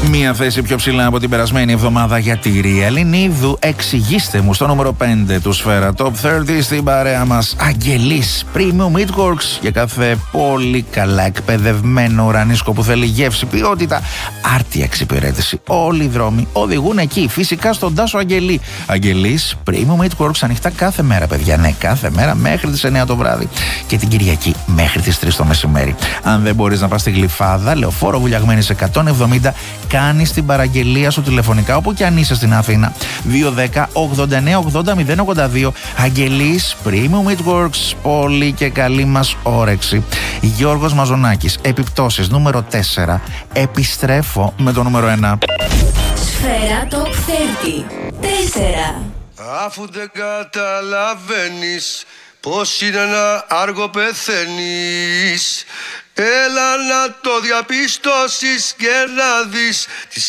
Μία θέση πιο ψηλά από την περασμένη εβδομάδα για τη Ρία Λινίδου. Εξηγήστε μου στο νούμερο 5 του Σφαίρα Top 30 στην παρέα μας Αγγελής Premium Meatworks. Για κάθε πολύ καλά εκπαιδευμένο ουρανίσκο που θέλει γεύση, ποιότητα, άρτια εξυπηρέτηση. Όλοι οι δρόμοι οδηγούν εκεί. Φυσικά στον Τάσο Αγγελή. Αγγελής Premium Meatworks ανοιχτά κάθε μέρα, παιδιά. Ναι, κάθε μέρα μέχρι τις 9 το βράδυ. Και την Κυριακή μέχρι τις 3 το μεσημέρι. Αν δεν μπορείς να πας στη Γλυφάδα, Λεωφόρο Βουλιαγμένης 170, κάνεις την παραγγελία σου τηλεφωνικά όπου και αν είσαι στην Αθήνα. 210-89-80-082. Αγγελής Premium Meatworks. Πολύ και καλή μας όρεξη. Γιώργος Μαζονάκης. Επιπτώσεις νούμερο 4. Επιστρέφω με το νούμερο 1. Σφαίρα Top 30. 4. Αφού δεν καταλαβαίνεις πως είναι να άργο πεθαίνεις, έλα να το διαπιστώσεις και να δεις